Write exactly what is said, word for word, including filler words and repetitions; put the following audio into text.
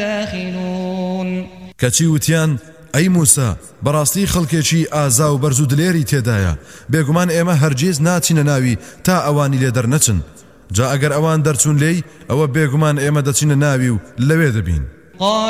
داخلون کەچی وتیان ئەی موسا بەڕاستی خەڵکێکی ئازا و بەرز و دلێری تێدایە بێگومان ئێمە هەرگیز ناچینە ناوی تا ئەوانی لێ دەرنەچن جا ئەگەر ئەوان دەرچوون لێی ئەوە بێگومان ئێمە دەچینە ناوی و لەوێ دەبین